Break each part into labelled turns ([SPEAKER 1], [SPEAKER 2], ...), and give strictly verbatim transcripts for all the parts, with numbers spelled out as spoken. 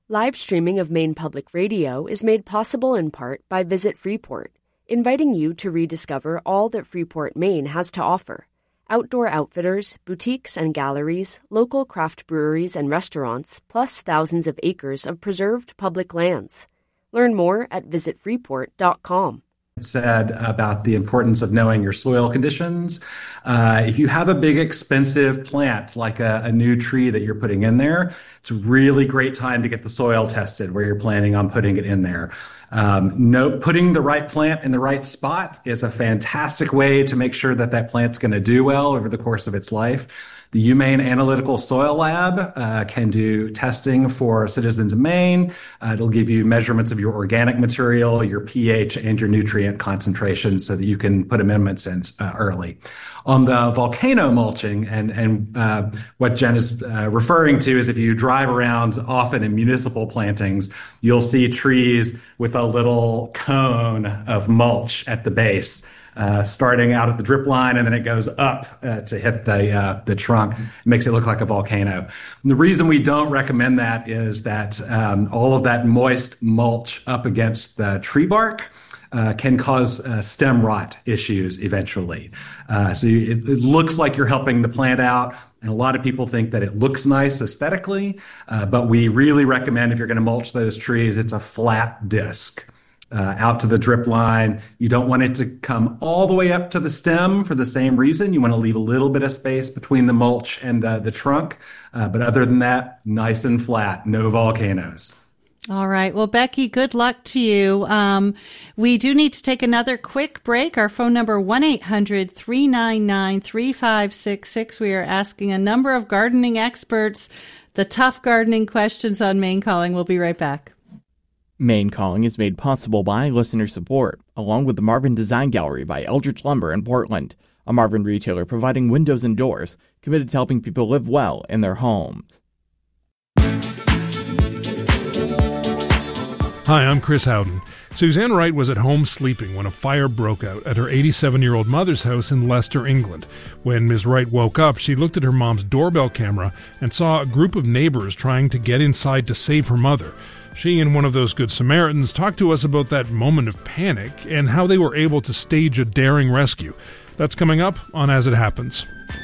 [SPEAKER 1] Live streaming of Maine Public Radio is made possible in part by Visit Freeport, inviting you to rediscover all that Freeport, Maine has to offer. Outdoor outfitters, boutiques and galleries, local craft breweries and restaurants, plus thousands of acres of preserved public lands. Learn more at visit freeport dot com.
[SPEAKER 2] Said about the importance of knowing your soil conditions. Uh, if you have a big expensive plant like a, a new tree that you're putting in there, it's a really great time to get the soil tested where you're planning on putting it in there. Um, no, putting the right plant in the right spot is a fantastic way to make sure that that plant's going to do well over the course of its life. The UMaine Analytical Soil Lab uh, can do testing for citizens of Maine. Uh, it'll give you measurements of your organic material, your pH, and your nutrient concentration so that you can put amendments in uh, early. On the volcano mulching, and, and uh, what Jen is uh, referring to is if you drive around often in municipal plantings, you'll see trees with a little cone of mulch at the base. Uh, starting out at the drip line, and then it goes up uh, to hit the uh, the trunk. It makes it look like a volcano. And the reason we don't recommend that is that um, all of that moist mulch up against the tree bark uh, can cause uh, stem rot issues eventually. Uh, so you, it, it looks like you're helping the plant out, and a lot of people think that it looks nice aesthetically, uh, but we really recommend if you're going to mulch those trees, it's a flat disc. Uh, out to the drip line. You don't want it to come all the way up to the stem for the same reason. You want to leave a little bit of space between the mulch and the, the trunk. Uh, but other than that, nice and flat, no volcanoes.
[SPEAKER 3] All right. Well, Becky, good luck to you. Um, we do need to take another quick break. Our phone number, one eight hundred three nine nine three five six six. We are asking a number of gardening experts the tough gardening questions on Maine Calling. We'll be right back.
[SPEAKER 4] Maine Calling is made possible by listener support, along with the Marvin Design Gallery by Eldridge Lumber in Portland, a Marvin retailer providing windows and doors, committed to helping people live well in their homes.
[SPEAKER 5] Hi, I'm Chris Howden. Suzanne Wright was at home sleeping when a fire broke out at her eighty-seven-year-old mother's house in Leicester, England. When Miz Wright woke up, she looked at her mom's doorbell camera and saw a group of neighbors trying to get inside to save her mother. She and one of those Good Samaritans talked to us about that moment of panic and how they were able to stage a daring rescue. That's coming up on As It Happens.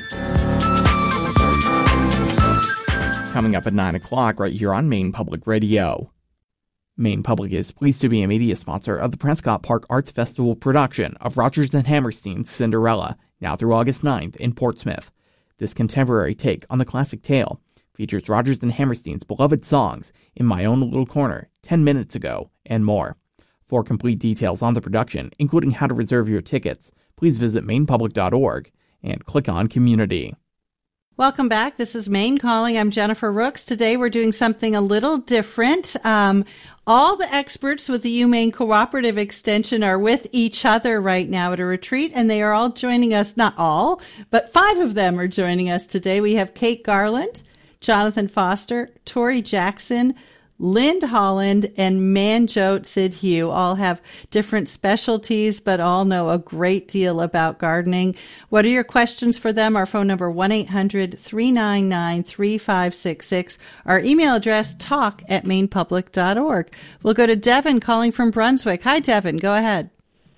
[SPEAKER 4] Coming up at nine o'clock right here on Maine Public Radio. Maine Public is pleased to be a media sponsor of the Prescott Park Arts Festival production of Rodgers and Hammerstein's Cinderella, now through August ninth in Portsmouth. This contemporary take on the classic tale features Rodgers and Hammerstein's beloved songs In My Own Little Corner, ten minutes ago, and more. For complete details on the production, including how to reserve your tickets, please visit maine public dot org and click on Community.
[SPEAKER 3] Welcome back. This is Maine Calling. I'm Jennifer Rooks. Today we're doing something a little different. Um, all the experts with the UMaine Cooperative Extension are with each other right now at a retreat, and they are all joining us. Not all, but five of them are joining us today. We have Kate Garland, Jonathan Foster, Tori Jackson, Lind Holland, and Manjot Sidhu. All have different specialties, but all know a great deal about gardening. What are your questions for them? Our phone number, one eight hundred three nine nine three five six six. Our email address, talk at maine public dot org. We'll go to Devin calling from Brunswick. Hi, Devin. Go ahead.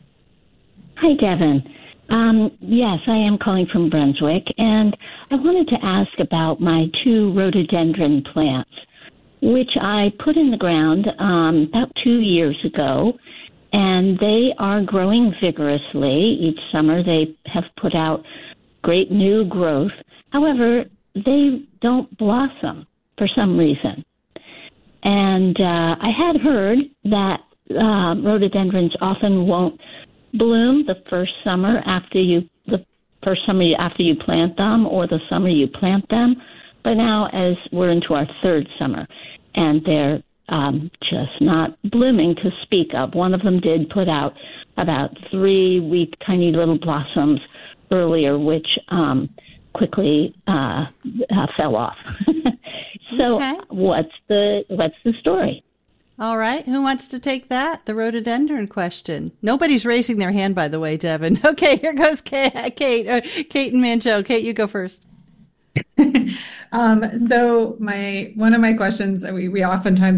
[SPEAKER 6] Hi, Devin. Um, yes, I am calling from Brunswick, and I wanted to ask about my two rhododendron plants, which I put in the ground um, about two years ago, and they are growing vigorously. Each summer they have put out great new growth. However, they don't blossom for some reason. And uh, I had heard that uh, rhododendrons often won't bloom the first summer after you the first summer after you plant them, or the summer you plant them. But now, as we're into our third summer, and they're um, just not blooming to speak of. One of them did put out about three weak, tiny little blossoms earlier, which um, quickly uh, uh, fell off. So,
[SPEAKER 3] okay.
[SPEAKER 6] what's the what's the story?
[SPEAKER 3] All right. Who wants to take that? The rhododendron question. Nobody's raising their hand, by the way, Devin. Okay, here goes Kate, Kate, uh, Kate and Manjo. Kate, you go first.
[SPEAKER 7] um, so my one of my questions, we, we oftentimes